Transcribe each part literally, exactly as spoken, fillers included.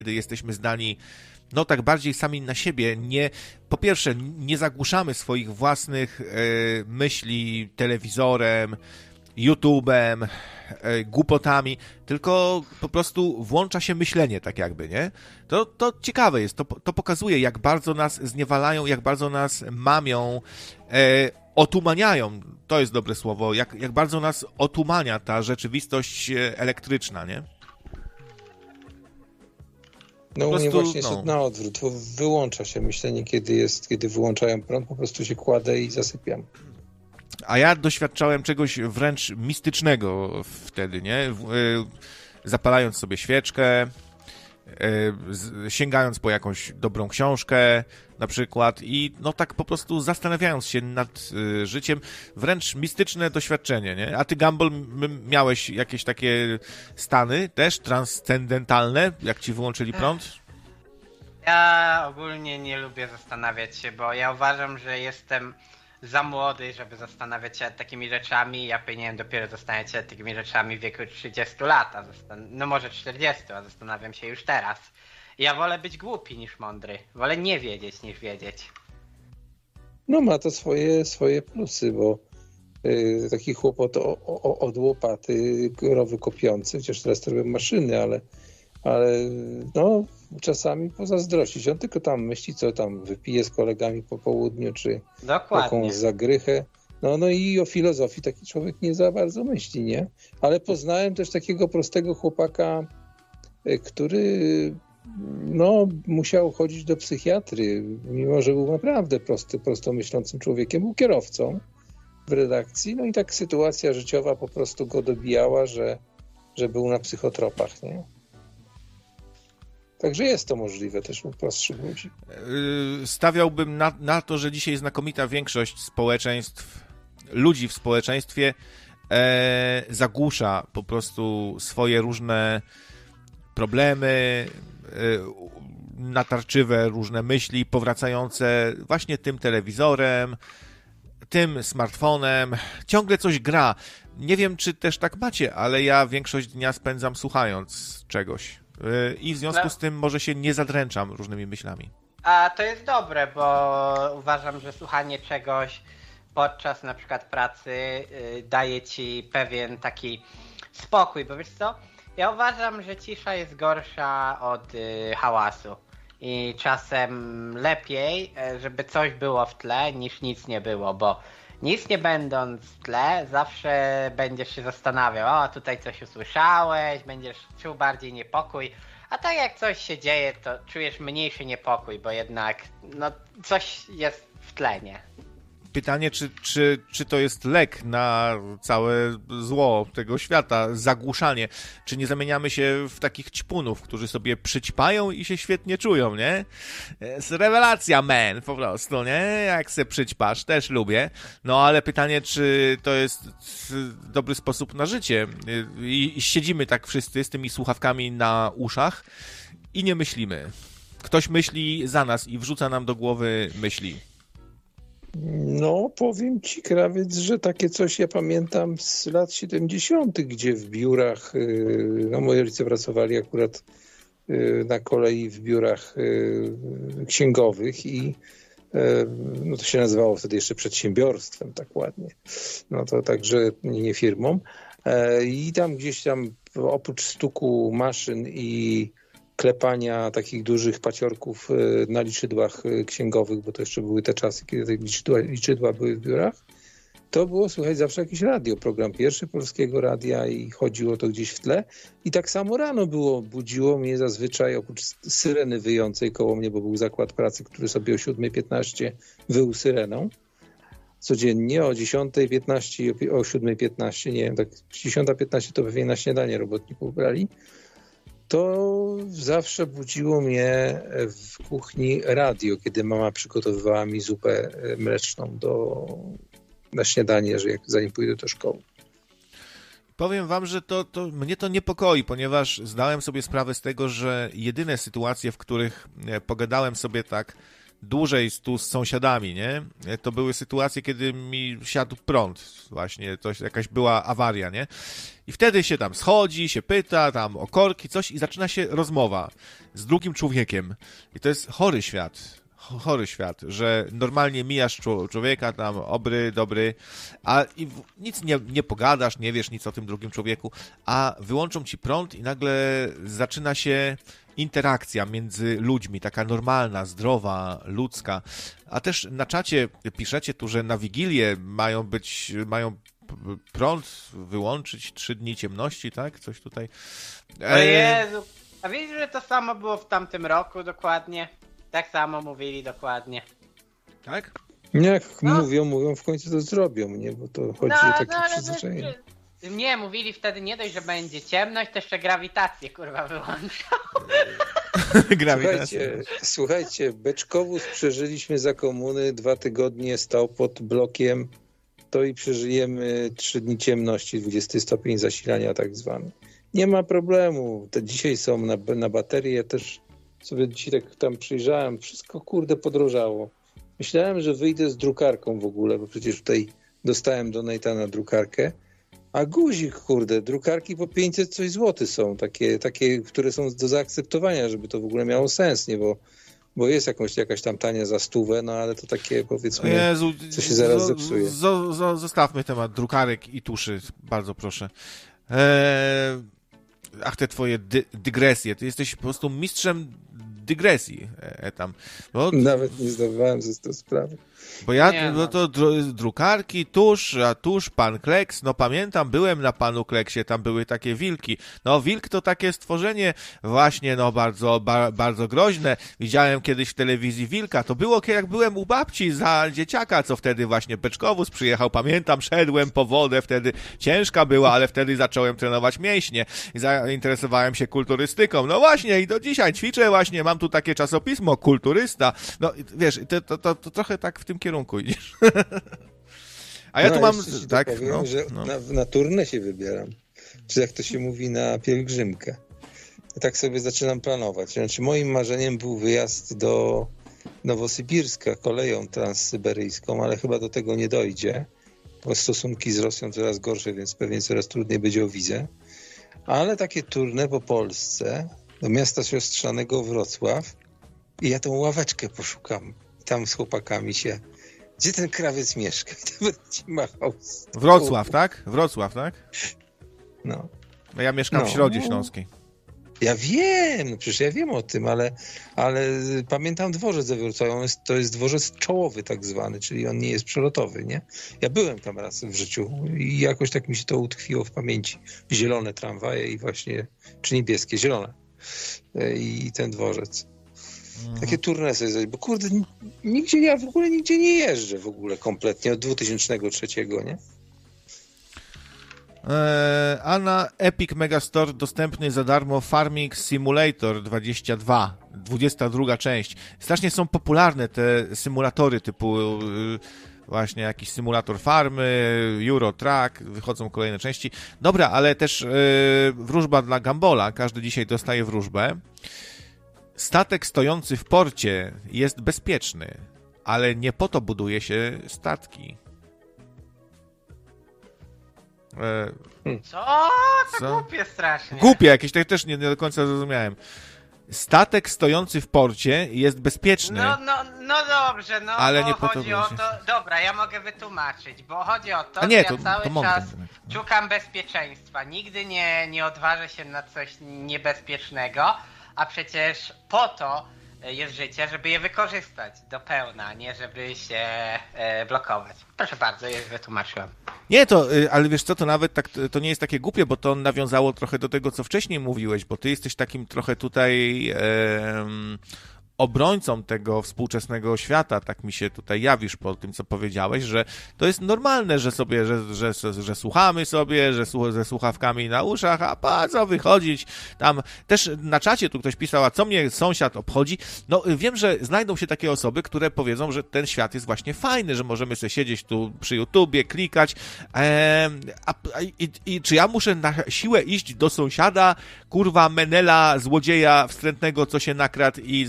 kiedy jesteśmy zdani, no tak bardziej sami na siebie, nie, po pierwsze, nie zagłuszamy swoich własnych e, myśli telewizorem, YouTube'em, e, głupotami, tylko po prostu włącza się myślenie tak jakby, nie? To, to ciekawe jest, to, to pokazuje, jak bardzo nas zniewalają, jak bardzo nas mamią, e, otumaniają, to jest dobre słowo, jak, jak bardzo nas otumania ta rzeczywistość elektryczna, nie? No u mnie prostu, właśnie no. jest na odwrót. Wyłącza się myślenie, kiedy jest, kiedy wyłączają prąd, po prostu się kładę i zasypiam. A ja doświadczałem czegoś wręcz mistycznego wtedy, nie? Zapalając sobie świeczkę, sięgając po jakąś dobrą książkę na przykład i no tak po prostu zastanawiając się nad życiem, wręcz mistyczne doświadczenie, nie? A ty, Gumball, miałeś jakieś takie stany też transcendentalne, jak ci wyłączyli prąd? Ja ogólnie nie lubię zastanawiać się, bo ja uważam, że jestem za młody, żeby zastanawiać się nad takimi rzeczami. Ja powinienem dopiero zastanawiać się nad takimi rzeczami w wieku trzydziestu lat, a zastan- no może czterdziestu, a zastanawiam się już teraz. Ja wolę być głupi niż mądry. Wolę nie wiedzieć niż wiedzieć. No ma to swoje, swoje plusy, bo y, taki chłopot o, o, od łopaty rowy kopiący, chociaż teraz to robią maszyny, ale, ale no czasami pozazdrościć. On tylko tam myśli, co tam wypije z kolegami po południu, czy Dokładnie. jakąś zagrychę. No, no i o filozofii taki człowiek nie za bardzo myśli, nie? Ale poznałem też takiego prostego chłopaka, który no, musiał chodzić do psychiatry, mimo że był naprawdę prosty, prosto myślącym człowiekiem. Był kierowcą w redakcji, no i tak sytuacja życiowa po prostu go dobijała, że, że był na psychotropach, nie? Także jest to możliwe też u prostszych ludzi. Stawiałbym na, na to, że dzisiaj znakomita większość społeczeństw, ludzi w społeczeństwie e, zagłusza po prostu swoje różne problemy, e, natarczywe różne myśli powracające właśnie tym telewizorem, tym smartfonem. Ciągle coś gra. Nie wiem, czy też tak macie, ale ja większość dnia spędzam słuchając czegoś. I w związku z tym może się nie zadręczam różnymi myślami. A to jest dobre, bo uważam, że słuchanie czegoś podczas na przykład pracy yy, daje ci pewien taki spokój, bo wiesz co? Ja uważam, że cisza jest gorsza od yy, hałasu i czasem lepiej, yy, żeby coś było w tle niż nic nie było, bo nic nie będąc w tle, zawsze będziesz się zastanawiał, o tutaj coś usłyszałeś, będziesz czuł bardziej niepokój, a tak jak coś się dzieje, to czujesz mniejszy niepokój, bo jednak no coś jest w tle, nie? Pytanie, czy, czy, czy to jest lek na całe zło tego świata, zagłuszanie, czy nie zamieniamy się w takich ćpunów, którzy sobie przyćpają i się świetnie czują, nie? Jest rewelacja, man, po prostu, nie? Jak se przyćpasz, też lubię, no ale pytanie, czy to jest dobry sposób na życie i, i siedzimy tak wszyscy z tymi słuchawkami na uszach i nie myślimy. Ktoś myśli za nas i wrzuca nam do głowy myśli. No, powiem ci, krawiec, że takie coś ja pamiętam z lat siedemdziesiątych, gdzie w biurach, no moi rodzice pracowali akurat na kolei w biurach księgowych i no to się nazywało wtedy jeszcze przedsiębiorstwem, tak ładnie. No to także nie firmą. I tam gdzieś tam oprócz stuku maszyn i klepania takich dużych paciorków na liczydłach księgowych, bo to jeszcze były te czasy, kiedy te liczydła, liczydła były w biurach, to było słychać zawsze jakiś radio, program pierwszy Polskiego Radia i chodziło to gdzieś w tle. I tak samo rano było, budziło mnie zazwyczaj oprócz syreny wyjącej koło mnie, bo był zakład pracy, który sobie o siódma piętnaście wył syreną. Codziennie o dziesiąta piętnaście i o siódma piętnaście, nie wiem, tak dziesiąta piętnaście to pewnie na śniadanie robotników brali. To zawsze budziło mnie w kuchni radio, kiedy mama przygotowywała mi zupę mleczną do, na śniadanie, że jak, zanim pójdę do szkoły. Powiem wam, że to, to mnie to niepokoi, ponieważ zdałem sobie sprawę z tego, że jedyne sytuacje, w których pogadałem sobie tak dłużej tu z sąsiadami, nie? To były sytuacje, kiedy mi siadł prąd właśnie, to jakaś była awaria, nie? I wtedy się tam schodzi, się pyta, tam o korki, coś i zaczyna się rozmowa z drugim człowiekiem. I to jest chory świat. Chory świat, że normalnie mijasz człowieka tam, obry, dobry, a i w, nic nie, nie pogadasz, nie wiesz nic o tym drugim człowieku, a wyłączą ci prąd i nagle zaczyna się interakcja między ludźmi, taka normalna, zdrowa, ludzka. A też na czacie piszecie tu, że na Wigilię mają być, mają prąd wyłączyć, trzy dni ciemności, tak? Coś tutaj. O Jezu, a wiesz, że to samo było w tamtym roku dokładnie? Tak samo mówili dokładnie. Tak? Jak no. mówią, mówią, w końcu to zrobią, nie? Bo to chodzi no, o takie no, przyzwyczajenie. Nie, mówili wtedy nie dość, że będzie ciemność, to jeszcze grawitację, kurwa, wyłączą. Słuchajcie, słuchajcie, Beczkowóz przeżyliśmy za komuny, dwa tygodnie stał pod blokiem, to i przeżyjemy trzy dni ciemności, dwudziesty stopień zasilania tak zwany. Nie ma problemu, te dzisiaj są na, na baterie, ja też sobie dzisiaj tak tam przyjrzałem, wszystko kurde podrożało. Myślałem, że wyjdę z drukarką w ogóle, bo przecież tutaj dostałem donate'a na drukarkę, a guzik kurde, drukarki po pięćset coś złotych są, takie, takie, które są do zaakceptowania, żeby to w ogóle miało sens, nie, bo, bo jest jakąś, jakaś tam tania za stówę, no ale to takie powiedzmy, Jezu, co się zaraz zepsuje. Z, z, zostawmy temat drukarek i tuszy, bardzo proszę. Eee, ach, te twoje dy, dygresje, ty jesteś po prostu mistrzem dygresji e, tam. Bo, Nawet nie zdawałem ze z tej sprawy. Bo ja, nie, no no. to dru, drukarki, tusz, a tusz, pan Kleks, no pamiętam, byłem na panu Kleksie, tam były takie wilki. No wilk to takie stworzenie właśnie, no bardzo, ba, bardzo groźne. Widziałem kiedyś w telewizji wilka, to było jak byłem u babci za dzieciaka, co wtedy właśnie Beczkowóz przyjechał, pamiętam, szedłem po wodę, wtedy ciężka była, ale wtedy zacząłem trenować mięśnie i zainteresowałem się kulturystyką. No właśnie i do dzisiaj ćwiczę właśnie, mam tu takie czasopismo, Kulturysta. No wiesz, to, to, to, to trochę tak w tym kierunku idziesz. A ja no, tu mam... Tak, tak, powiem, no, że no. Na, na turnę się wybieram. Czy jak to się mówi, na pielgrzymkę. Tak sobie zaczynam planować. Znaczy moim marzeniem był wyjazd do Nowosybirska koleją transsyberyjską, ale chyba do tego nie dojdzie, bo stosunki z Rosją coraz gorsze, więc pewnie coraz trudniej będzie o wizę. Ale takie turnę po Polsce, do miasta siostrzanego Wrocław i ja tą ławeczkę poszukam. Tam z chłopakami się... Gdzie ten krawiec mieszka? I to będę ci machał. Wrocław, tak? Wrocław, tak? No. No ja mieszkam No. w Środzie Śląskiej. Ja wiem, no przecież ja wiem o tym, ale, ale pamiętam dworzec ze Wrocławia. On jest, to jest dworzec czołowy tak zwany, czyli on nie jest przelotowy, nie? Ja byłem tam raz w życiu i jakoś tak mi się to utkwiło w pamięci. Zielone tramwaje i właśnie, czy niebieskie, zielone. I ten dworzec. Takie turne sobie zrobić, bo kurde, nigdzie, ja w ogóle nigdzie nie jeżdżę w ogóle kompletnie od dwa tysiące trzeciego, nie? Eee, a na Epic Megastore dostępny za darmo Farming Simulator dwadzieścia dwa, dwudziesta druga część. Strasznie są popularne te symulatory typu yy, właśnie jakiś symulator farmy, Euro Truck, wychodzą kolejne części. Dobra, ale też yy, wróżba dla Gambola, każdy dzisiaj dostaje wróżbę. Statek stojący w porcie jest bezpieczny, ale nie po to buduje się statki. E, Co? To Co? głupie strasznie. głupie jakieś, to też nie, nie do końca zrozumiałem. Statek stojący w porcie jest bezpieczny. No, no, no dobrze, no Ale bo nie po to chodzi o się- to... Dobra, ja mogę wytłumaczyć, bo chodzi o to, A nie, że to- ja cały to mądre. czas szukam bezpieczeństwa. Nigdy nie, nie odważę się na coś niebezpiecznego, a przecież po to jest życie, żeby je wykorzystać do pełna, nie żeby się e, blokować. Proszę bardzo, już wytłumaczyłem. Nie, to, y, ale wiesz co, to nawet tak, to nie jest takie głupie, bo to nawiązało trochę do tego, co wcześniej mówiłeś, bo ty jesteś takim trochę tutaj em, obrońcą tego współczesnego świata, tak mi się tutaj jawisz po tym, co powiedziałeś, że to jest normalne, że sobie, że, że, że, że słuchamy sobie, że słu- ze słuchawkami na uszach, a po co wychodzić tam. Też na czacie tu ktoś pisał, a co mnie sąsiad obchodzi? No wiem, że znajdą się takie osoby, które powiedzą, że ten świat jest właśnie fajny, że możemy sobie siedzieć tu przy YouTubie, klikać, em, a, a, i, i czy ja muszę na siłę iść do sąsiada, kurwa Menela, złodzieja wstrętnego, co się nakradł i z nim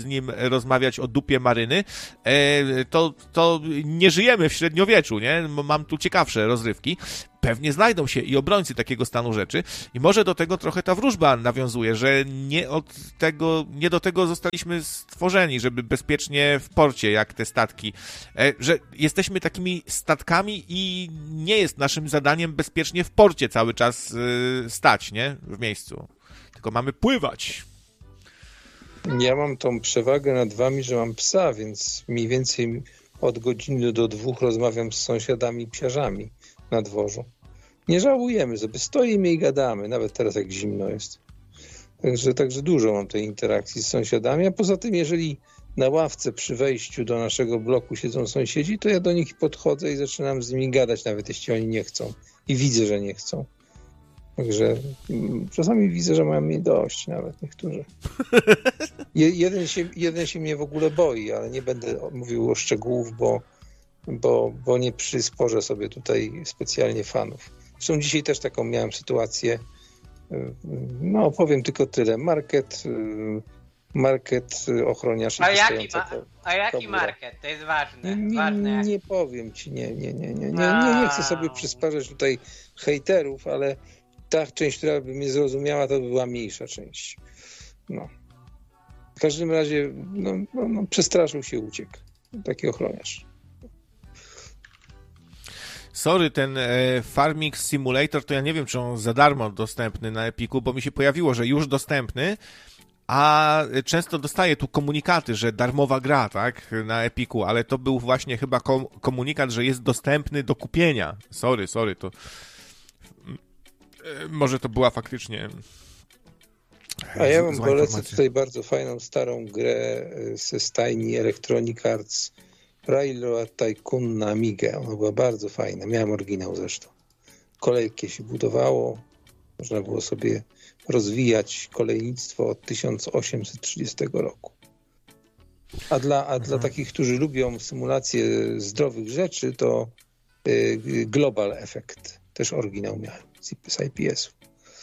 rozmawiać o dupie Maryny, to, to nie żyjemy w średniowieczu, nie? Mam tu ciekawsze rozrywki. Pewnie znajdą się i obrońcy takiego stanu rzeczy i może do tego trochę ta wróżba nawiązuje, że nie od tego, nie do tego zostaliśmy stworzeni, żeby bezpiecznie w porcie, jak te statki, że jesteśmy takimi statkami i nie jest naszym zadaniem bezpiecznie w porcie cały czas stać, nie? W miejscu. Tylko mamy pływać. Ja mam tą przewagę nad wami, że mam psa, więc mniej więcej od godziny do dwóch rozmawiam z sąsiadami psiarzami na dworzu. Nie żałujemy sobie, stoimy i gadamy, nawet teraz jak zimno jest. Także, także dużo mam tej interakcji z sąsiadami, a poza tym jeżeli na ławce przy wejściu do naszego bloku siedzą sąsiedzi, to ja do nich podchodzę i zaczynam z nimi gadać, nawet jeśli oni nie chcą. I widzę, że nie chcą. Także czasami widzę, że mają mnie dość, nawet niektórzy. Je, jeden, się, jeden się mnie w ogóle boi, ale nie będę mówił o szczegółów, bo, bo, bo nie przysporzę sobie tutaj specjalnie fanów. Zresztą dzisiaj też taką miałem sytuację. No, powiem tylko tyle. Market, market ochroniarzy. A jaki, ma, a jaki market? To jest ważne. Nie, ważne. nie powiem ci, nie, nie, nie, nie, nie, nie, nie chcę sobie przysparzać tutaj hejterów, ale ta część, która by mnie zrozumiała, to by była mniejsza część. No. W każdym razie no, no, no, przestraszył się, uciekł. Taki ochroniarz. Sorry, ten e, Farming Simulator, to ja nie wiem, czy on za darmo dostępny na Epiku, bo mi się pojawiło, że już dostępny, a często dostaję tu komunikaty, że darmowa gra, tak, na Epiku, ale to był właśnie chyba kom- komunikat, że jest dostępny do kupienia. Sorry, sorry, to e, może to była faktycznie e, A ja wam polecę tutaj bardzo fajną, starą grę ze stajni Electronic Arts, Railroad Tycoon na Amigę. Ona była bardzo fajna. Miałem oryginał zresztą. Kolejki się budowało. Można było sobie rozwijać kolejnictwo od tysiąc osiemset trzydziestego roku. A dla, a dla takich, którzy lubią symulację zdrowych rzeczy, to y, Global Effect. Też oryginał miałem z I P S-u.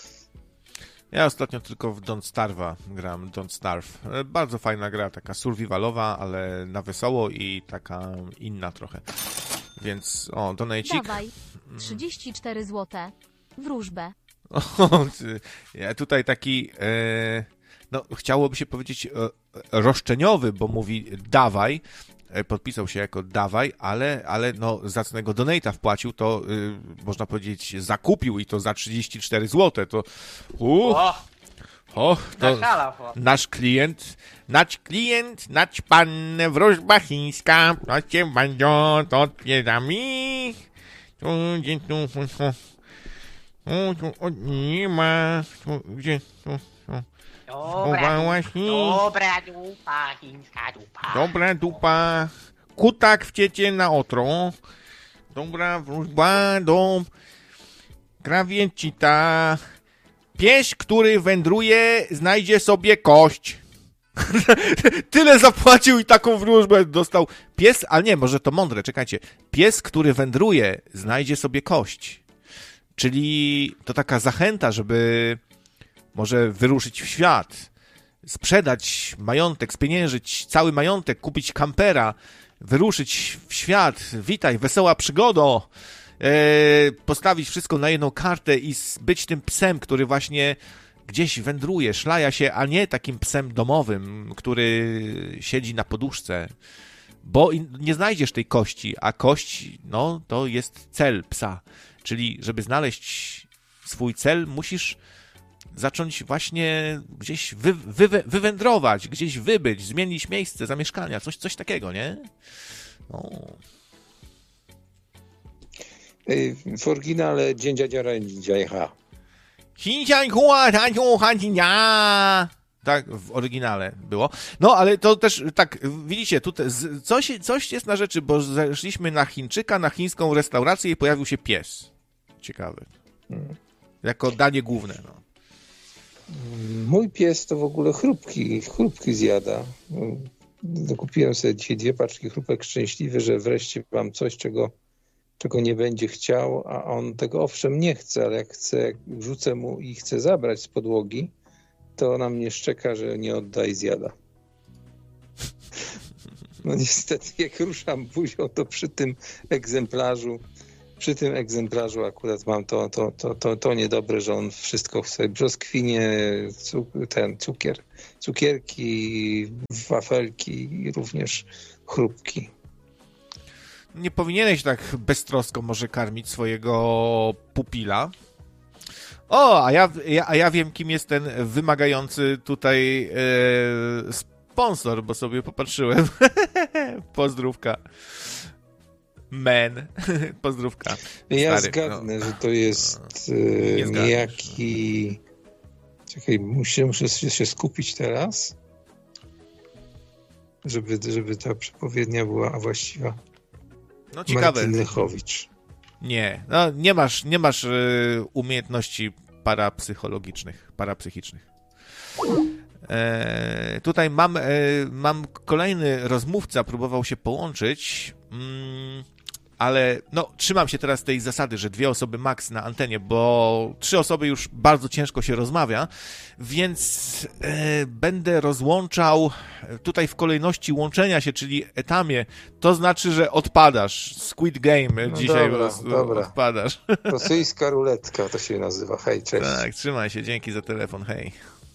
Ja ostatnio tylko w Don't Starve'a gram, Don't Starve. Bardzo fajna gra, taka survivalowa, ale na wesoło i taka inna trochę. Więc, o, donajcik. Dawaj, trzydzieści cztery złote. Wróżbę. O, ja tutaj taki, e, no chciałoby się powiedzieć e, roszczeniowy, bo mówi dawaj, e, podpisał się jako dawaj, ale, ale no zacnego donate'a wpłacił, to e, można powiedzieć zakupił i to za trzydzieści cztery złote, to uh, o, to nasz klient, nasz klient, nasz pan, wróżba chińska, proszę bardzo, to otwieramy, tu, gdzie tu, o, tu nie ma, tu, gdzie, tu, tu. Dobra, dobra dupa, chińska dupa. Dobra dupa, kutak wciecie na otro, dobra wróżba do krawiecita. Pies, który wędruje, znajdzie sobie kość. Tyle zapłacił i taką wróżbę dostał. Pies, ale nie, może to mądre, czekajcie. Pies, który wędruje, znajdzie sobie kość. Czyli to taka zachęta, żeby może wyruszyć w świat, sprzedać majątek, spieniężyć cały majątek, kupić kampera, wyruszyć w świat. Witaj, wesoła przygodo. E, postawić wszystko na jedną kartę i być tym psem, który właśnie gdzieś wędruje, szlaja się, a nie takim psem domowym, który siedzi na poduszce, bo nie znajdziesz tej kości, a kość, no, to jest cel psa, czyli żeby znaleźć swój cel, musisz zacząć właśnie gdzieś wy, wy, wywędrować, gdzieś wybyć, zmienić miejsce zamieszkania, coś, coś takiego, nie? No. W oryginale dzień dziadziara, dzień dziadziara. Tak, w oryginale było. No, ale to też, tak, widzicie, tutaj coś, coś jest na rzeczy, bo zeszliśmy na Chińczyka, na chińską restaurację i pojawił się pies. Ciekawy. Jako danie główne, no. Mój pies to w ogóle chrupki, chrupki zjada. Kupiłem sobie dzisiaj dwie paczki chrupek szczęśliwy, że wreszcie mam coś, czego czego nie będzie chciał, a on tego owszem nie chce, ale jak chce, jak wrzucę mu i chce zabrać z podłogi, to na mnie szczeka, że nie odda i zjada. No niestety, jak ruszam buzią, to przy tym egzemplarzu, przy tym egzemplarzu akurat mam to, to, to, to, to niedobre, że on wszystko chce. Brzoskwinie, cuk- ten cukier, cukierki, wafelki i również chrupki. Nie powinieneś tak beztrosko może karmić swojego pupila. O, a ja, ja, a ja wiem, kim jest ten wymagający tutaj e, sponsor, bo sobie popatrzyłem. Pozdrówka. Men. Pozdrówka. Ja Stary, zgadnę, no. że to jest e, Nie zgadniesz, niejaki... Czekaj, muszę, muszę się skupić teraz, żeby, żeby ta przepowiednia była właściwa. No ciekawe. Martin Lechowicz. Nie, no nie masz, nie masz y, umiejętności parapsychologicznych, parapsychicznych. E, tutaj mam, e, mam kolejny rozmówca, próbował się połączyć, mm, ale no, trzymam się teraz tej zasady, że dwie osoby max na antenie, bo trzy osoby już bardzo ciężko się rozmawia, więc e, będę rozłączał tutaj w kolejności łączenia się, czyli etamie, to znaczy, że odpadasz. Squid Game No dzisiaj dobra, po prostu dobra. odpadasz. Rosyjska ruletka to się nazywa. Hej, cześć. Tak, trzymaj się, dzięki za telefon, hej.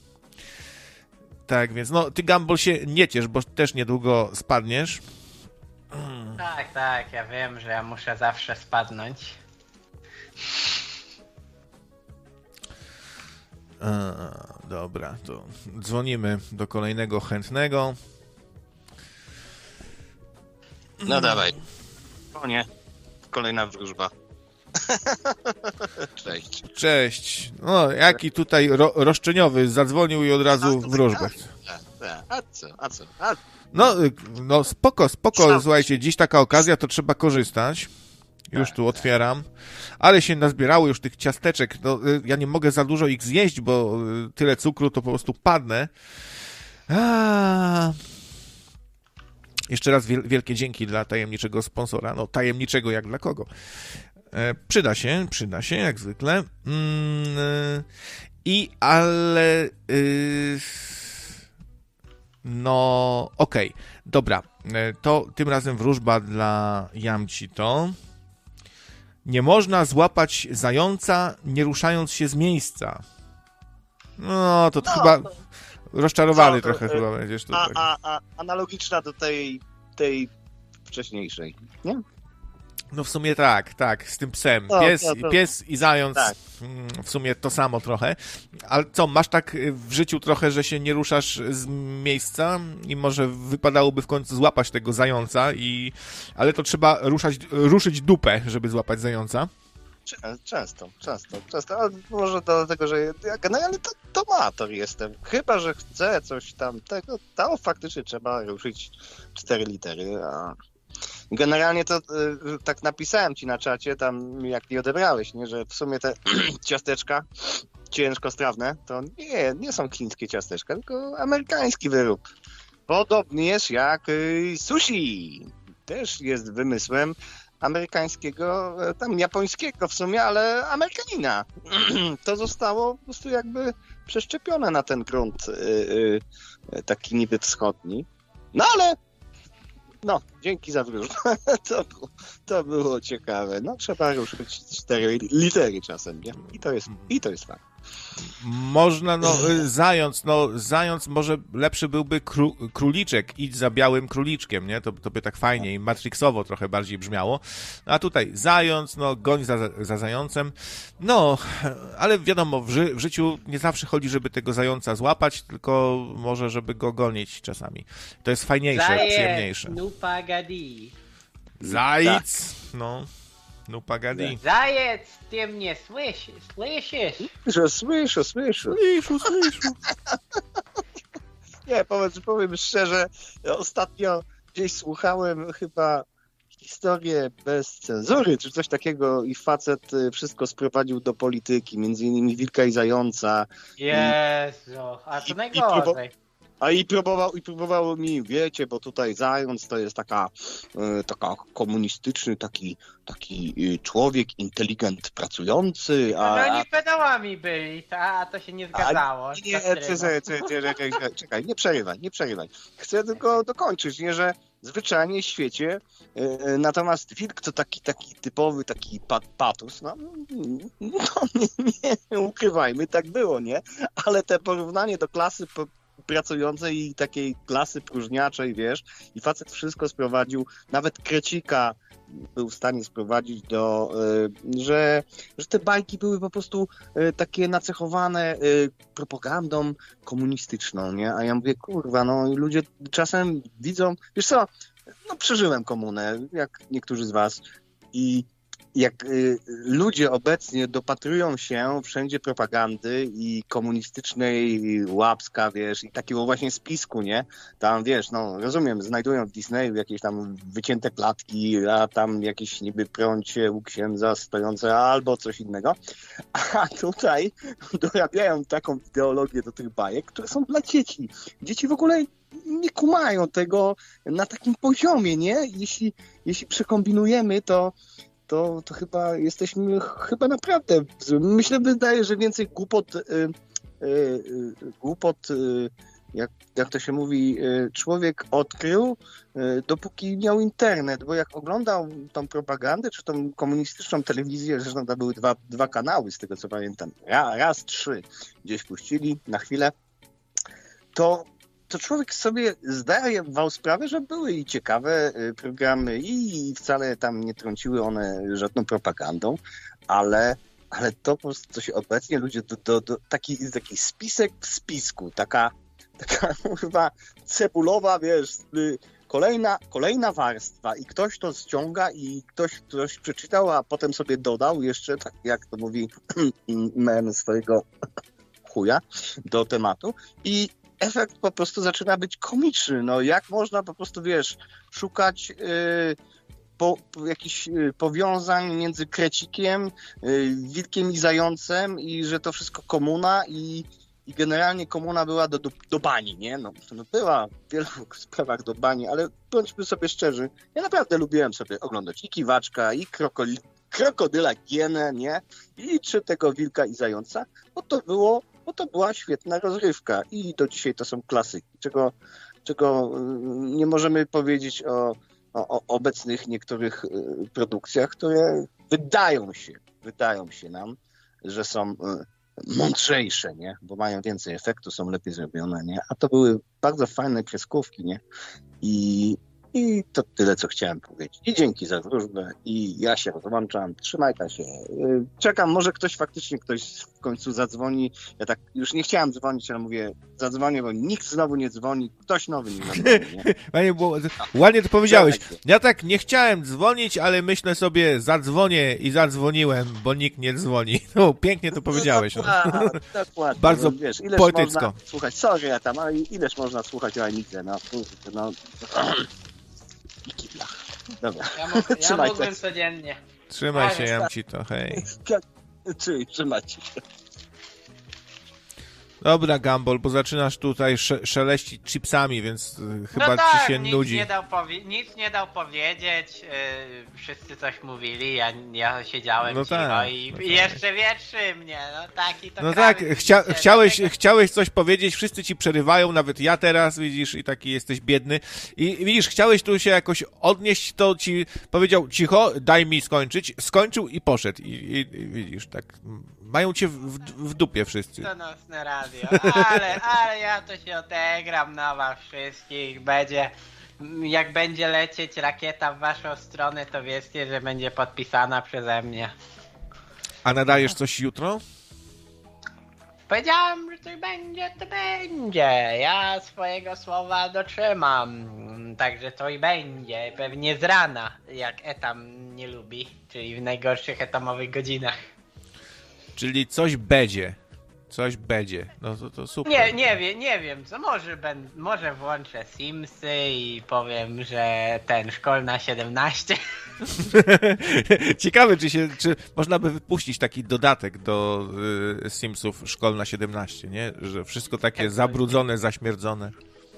Tak, więc no, ty Gumball się nie ciesz, bo też niedługo spadniesz. Tak, tak, ja wiem, że ja muszę zawsze spadnąć. A, dobra, to dzwonimy do kolejnego chętnego. No dawaj. O nie. Kolejna wróżba. Cześć. Cześć. No, jaki tutaj ro, roszczeniowy zadzwonił i od razu wróżbę. A co, a co? A... No, no spoko, spoko, Sam. słuchajcie, dziś taka okazja, to trzeba korzystać. Już tu otwieram. Ale się nazbierało już tych ciasteczek. No, ja nie mogę za dużo ich zjeść, bo tyle cukru to po prostu padnę. A... Jeszcze raz wielkie dzięki dla tajemniczego sponsora. No, tajemniczego jak dla kogo. E, przyda się, przyda się, jak zwykle. Mm, y, I, ale... Y, no, okej. Okay. Dobra. E, to tym razem wróżba dla Jamcito. Nie można złapać zająca, nie ruszając się z miejsca. No, to, to No, chyba... Rozczarowany co, trochę y, chyba będziesz A, tutaj. a, a analogiczna do tej, tej wcześniejszej, nie? No w sumie tak, tak, z tym psem. No, Pies, to, to... pies i zając, Tak. w sumie to samo trochę. Ale co, masz tak w życiu trochę, że się nie ruszasz z miejsca i może wypadałoby w końcu złapać tego zająca, i ale to trzeba ruszać, ruszyć dupę, żeby złapać zająca. Często, często, często, ale może dlatego, że ja generalnie to, to amator jestem. Chyba że chcę coś tam tego, to faktycznie trzeba ruszyć cztery litery, a generalnie to y, tak napisałem ci na czacie, tam jak nie odebrałeś, nie, że w sumie te ciasteczka ciężkostrawne to nie, nie są chińskie ciasteczka, tylko amerykański wyrób. Podobnież jak y, sushi. Też jest wymysłem amerykańskiego, tam japońskiego w sumie, ale Amerykanina. To zostało po prostu jakby przeszczepione na ten grunt y, y, taki niby wschodni. No ale no, dzięki za wróżbę. To, było- to było ciekawe. No trzeba ruszyć cztery litery czasem, nie? I to jest, i to jest fakt. Można, no, y, zając, no, zając może lepszy byłby kró, króliczek, idź za białym króliczkiem, nie? To, to by tak fajnie i matrixowo trochę bardziej brzmiało. A tutaj zając, no, goń za, za zającem. No, ale wiadomo, w, ży, w życiu nie zawsze chodzi, żeby tego zająca złapać, tylko może, żeby go gonić czasami. To jest fajniejsze, Zajec, przyjemniejsze. no pagadi. Zajec, no, no pagadi. Zajec, ty mnie słyszysz, słyszysz? Że słyszę, słyszę. Słyszu, słyszu. Nie, powiem, powiem szczerze, ostatnio gdzieś słuchałem chyba historię bez cenzury, czy coś takiego i facet y, wszystko sprowadził do polityki, między innymi Wilka i Zająca. Jezu, a to I- i najgorzej. A i próbował, i próbował mi, wiecie, bo tutaj Zając to jest taka, y, taka komunistyczny, taki, taki y, człowiek, inteligent, pracujący, No a... oni pedałami byli, a a to się nie zgadzało. Nie, To czekaj, czekaj, czekaj, czekaj, czekaj, nie przerywaj, nie przerywaj. Chcę tylko dokończyć, nie, że zwyczajnie w świecie. Natomiast wilk to taki, taki typowy, taki pat, patus, no, no nie, nie ukrywajmy, tak było, nie? Ale te porównanie do klasy po, pracującej i takiej klasy próżniaczej, wiesz, i facet wszystko sprowadził, nawet krecika był w stanie sprowadzić do, y, że, że te bajki były po prostu y, takie nacechowane y, propagandą komunistyczną, nie? A ja mówię, kurwa, no i ludzie czasem widzą, wiesz co, no przeżyłem komunę, jak niektórzy z was, i jak y, ludzie obecnie dopatrują się wszędzie propagandy i komunistycznej łapska, wiesz, i takiego właśnie spisku, nie? Tam, wiesz, no rozumiem, znajdują w Disneyu jakieś tam wycięte klatki, a tam jakieś niby prącie u księdza stojące albo coś innego. A tutaj dorabiają taką ideologię do tych bajek, które są dla dzieci. Dzieci w ogóle nie kumają tego na takim poziomie, nie? Jeśli, jeśli przekombinujemy, to To, to chyba jesteśmy chyba naprawdę. Myślę, wydaje, że więcej głupot, y, y, y, głupot y, jak, jak to się mówi, y, człowiek odkrył, y, dopóki miał internet, bo jak oglądał tą propagandę, czy tą komunistyczną telewizję, zresztą to były dwa, dwa kanały, z tego co pamiętam, raz, raz trzy gdzieś puścili na chwilę, to to człowiek sobie zdawał sprawę, że były i ciekawe programy i wcale tam nie trąciły one żadną propagandą, ale, ale to po prostu, co się obecnie ludzie, do, do, do, taki, taki spisek w spisku, taka, taka chyba cebulowa, wiesz, kolejna, kolejna warstwa i ktoś to ściąga i ktoś ktoś przeczytał, a potem sobie dodał jeszcze, tak jak to mówi mem swojego chuja do tematu i efekt po prostu zaczyna być komiczny. No jak można po prostu, wiesz, szukać yy, po, po jakichś yy, powiązań między krecikiem, yy, wilkiem i zającem i że to wszystko komuna i, i generalnie komuna była do, do, do bani, nie? No, no była w wielu sprawach do bani, ale bądźmy sobie szczerzy, ja naprawdę lubiłem sobie oglądać i Kiwaczka, i krokoli, krokodyla Gienę, nie? I czy tego wilka i zająca, bo to było bo to była świetna rozrywka i do dzisiaj to są klasyki, czego, czego nie możemy powiedzieć o, o, o obecnych niektórych produkcjach, które wydają się, wydają się nam, że są mądrzejsze, nie? Bo mają więcej efektu, są lepiej zrobione, nie? A to były bardzo fajne kreskówki, nie? I, i to tyle, co chciałem powiedzieć. I dzięki za wróżbę i ja się rozłączam. Trzymajcie się. Czekam, może ktoś faktycznie, ktoś w końcu zadzwoni. Ja tak już nie chciałem dzwonić, ale mówię, zadzwonię, bo nikt znowu nie dzwoni. Ktoś nowy nie dzwoni, nie? Panie, bo, ładnie to powiedziałeś. Ja tak nie chciałem dzwonić, ale myślę sobie, zadzwonię i zadzwoniłem, bo nikt nie dzwoni. No, pięknie to powiedziałeś. No, dokładnie, dokładnie. Bardzo no, wiesz, ileż poetycko. Można słuchać, sorry, ja tam, ale ileż można słuchać o Anice, no, no. I kiblach. Dobra. Ja, mógł, ja Trzymaj mógłbym się. codziennie. Trzymaj Ale się, tak. Jamcito, hej. Czyli trzymajcie się. Dobra, Gumball, bo zaczynasz tutaj sze- szeleścić chipsami, więc y, chyba no tak, ci się nic nudzi. Nie dał powie- nic nie dał powiedzieć, yy, wszyscy coś mówili, ja, ja siedziałem No cicho tak, i, no i tak. jeszcze wietrzy mnie, no taki to No krawiec tak, chcia- widzicie, chciałeś, dlatego- chciałeś coś powiedzieć, wszyscy ci przerywają, nawet ja teraz, widzisz, i taki jesteś biedny. I i widzisz, chciałeś tu się jakoś odnieść, to ci powiedział cicho, daj mi skończyć, skończył i poszedł. I, i, i widzisz, tak, mają cię w, w, w dupie wszyscy. To nocne radio, ale, ale ja to się odegram na was wszystkich, będzie, jak będzie lecieć rakieta w waszą stronę, to wiedzcie, że będzie podpisana przeze mnie. A nadajesz coś jutro? Powiedziałem, że to będzie, to będzie. Ja swojego słowa dotrzymam. Także to i będzie. Pewnie z rana, jak Etam nie lubi. Czyli w najgorszych etamowych godzinach. Czyli coś będzie. Coś będzie. No to, to super. Nie, nie wiem, nie wiem co. Może, ben, może włączę Simsy i powiem, że ten szkolna siedemnaście. Ciekawe, czy się, czy można by wypuścić taki dodatek do y, Simsów Szkolna siedemnaście, nie? Że wszystko takie zabrudzone, zaśmierdzone.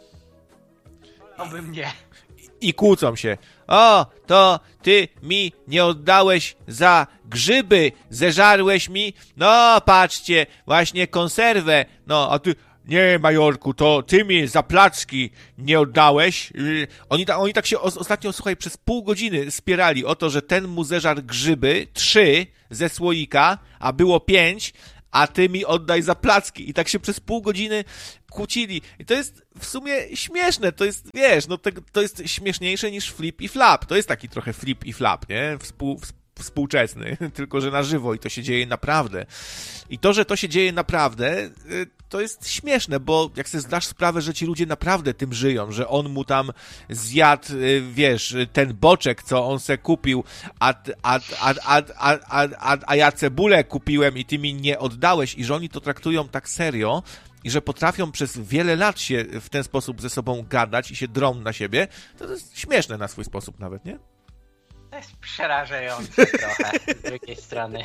Oby mnie. I kłócą się. O, to ty mi nie oddałeś za grzyby, zeżarłeś mi. No, patrzcie, właśnie konserwę. No, a ty, nie, Majorku, to ty mi za placki nie oddałeś. Yy, oni, ta, oni tak się os- ostatnio, słuchaj, przez pół godziny spierali o to, że ten mu zeżarł grzyby, trzy ze słoika, a było pięć, a ty mi oddaj za placki. I tak się przez pół godziny kłócili. I to jest w sumie śmieszne, to jest, wiesz, no to, to jest śmieszniejsze niż flip i flap. To jest taki trochę flip i flap, nie? Współ, współczesny, tylko że na żywo i to się dzieje naprawdę. I to, że to się dzieje naprawdę, to jest śmieszne, bo jak sobie zdasz sprawę, że ci ludzie naprawdę tym żyją, że on mu tam zjadł, wiesz, ten boczek, co on se kupił, a, a, a, a, a, a, a ja cebulę kupiłem i ty mi nie oddałeś i że oni to traktują tak serio i że potrafią przez wiele lat się w ten sposób ze sobą gadać i się drą na siebie, to jest śmieszne na swój sposób nawet, nie? To jest przerażające trochę z drugiej strony.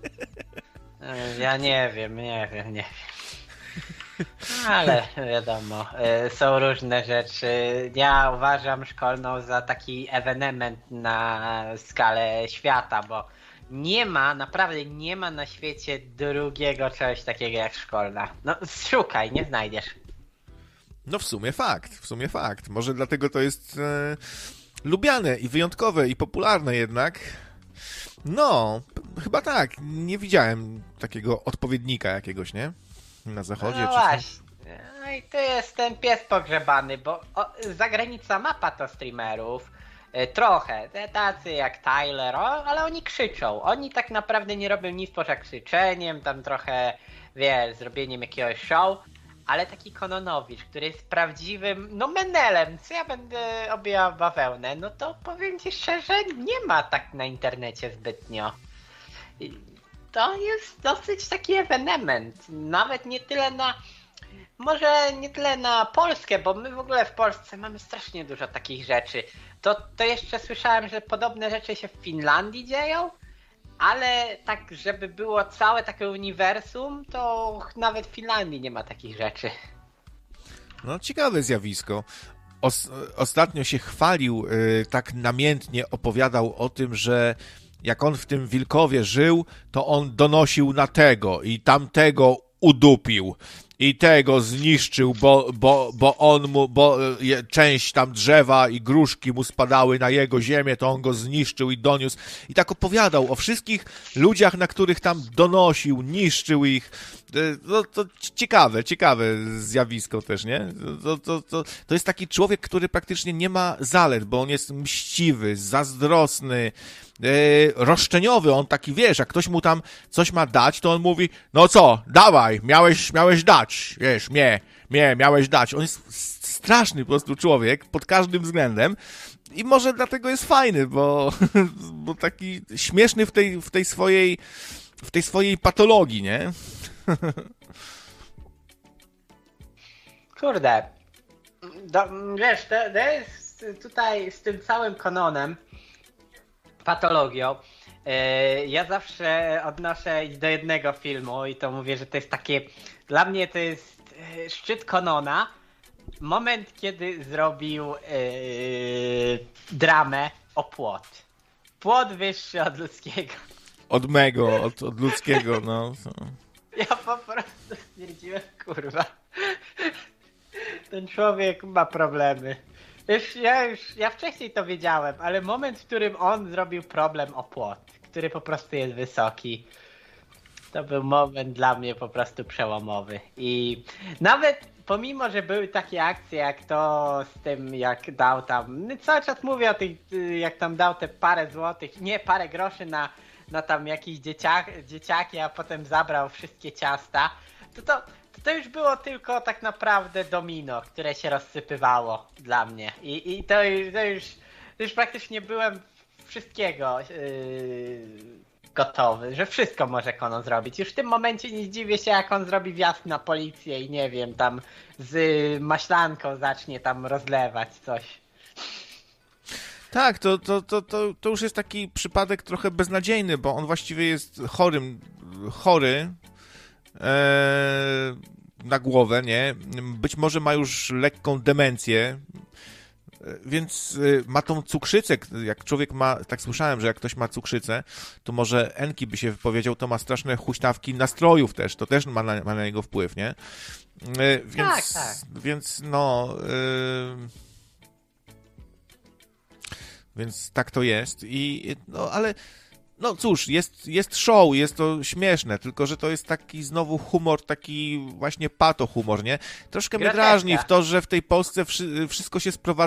Ja nie wiem, nie wiem, nie wiem. Ale wiadomo, są różne rzeczy. Ja uważam szkolną za taki ewenement na skalę świata, bo nie ma, naprawdę nie ma na świecie drugiego czegoś takiego jak szkolna. No szukaj, nie znajdziesz. No w sumie fakt, w sumie fakt. Może dlatego to jest e, lubiane i wyjątkowe i popularne jednak. No, chyba tak. Nie widziałem takiego odpowiednika jakiegoś, nie? Na zachodzie. No czy właśnie. No i to jest ten pies pogrzebany, bo o, zagranica ma patostreamerów. Y, trochę. Te tacy jak Tyler, o, ale oni krzyczą. Oni tak naprawdę nie robią nic poza krzyczeniem, tam trochę, wiesz, zrobieniem jakiegoś show. Ale taki Kononowicz, który jest prawdziwym, no menelem, co ja będę obijał bawełnę, no to powiem ci szczerze, nie ma tak na internecie zbytnio. To jest dosyć taki ewenement, nawet nie tyle na, może nie tyle na Polskę, bo my w ogóle w Polsce mamy strasznie dużo takich rzeczy. To, to jeszcze słyszałem, że podobne rzeczy się w Finlandii dzieją. Ale tak, żeby było całe takie uniwersum, to nawet w Finlandii nie ma takich rzeczy. No, ciekawe zjawisko. Os- ostatnio się chwalił, yy, tak namiętnie opowiadał o tym, że jak on w tym Wilkowie żył, to on donosił na tego i tamtego udupił. I tego zniszczył, bo, bo, bo on mu, bo część tam drzewa i gruszki mu spadały na jego ziemię, to on go zniszczył i doniósł. I tak opowiadał o wszystkich ludziach, na których tam donosił, niszczył ich. No, to ciekawe, ciekawe zjawisko też, nie? To, to, to, to jest taki człowiek, który praktycznie nie ma zalet, bo on jest mściwy, zazdrosny, Yy, roszczeniowy, on taki, wiesz, jak ktoś mu tam coś ma dać, to on mówi, no co, dawaj, miałeś, miałeś dać, wiesz, mnie, mnie, miałeś dać. On jest straszny po prostu człowiek, pod każdym względem i może dlatego jest fajny, bo, bo taki śmieszny w tej, w tej swojej, w tej swojej patologii, nie? Kurde, do, wiesz, to, to jest tutaj z tym całym kanonem, patologią. Ja zawsze odnoszę do jednego filmu i to mówię, że to jest takie, dla mnie to jest szczyt kanona. Moment, kiedy zrobił yy, dramę o płot. Płot wyższy od ludzkiego. Od mego, od, od ludzkiego, no. Ja po prostu stwierdziłem, kurwa, ten człowiek ma problemy. Już, ja już, ja wcześniej to wiedziałem, ale moment, w którym on zrobił problem o płot, który po prostu jest wysoki, to był moment dla mnie po prostu przełomowy. I nawet pomimo, że były takie akcje jak to z tym, jak dał tam, cały czas mówię o tych, jak tam dał te parę złotych, nie, parę groszy na, na tam jakieś dzieciak, dzieciaki, a potem zabrał wszystkie ciasta, to to To już było tylko tak naprawdę domino, które się rozsypywało dla mnie. I, i to, już, to, już, to już praktycznie byłem wszystkiego yy, gotowy, że wszystko może Kono zrobić. Już w tym momencie nie zdziwię się, jak on zrobi wjazd na policję i nie wiem, tam z maślanką zacznie tam rozlewać coś. Tak, to, to, to, to, to już jest taki przypadek trochę beznadziejny, bo on właściwie jest chorym, chory, na głowę, nie? Być może ma już lekką demencję, Więc ma tą cukrzycę, jak człowiek ma, tak słyszałem, że jak ktoś ma cukrzycę, to może Enki by się wypowiedział, to ma straszne huśtawki nastrojów też, to też ma na, ma na niego wpływ, nie? Więc, tak, tak. Więc no... Yy... Więc tak to jest i no ale no cóż, jest, jest show, jest to śmieszne, tylko że to jest taki znowu humor, taki właśnie pato humor, nie? Troszkę mnie Groteska. drażni w to, że w tej Polsce wszy- wszystko się sprowadza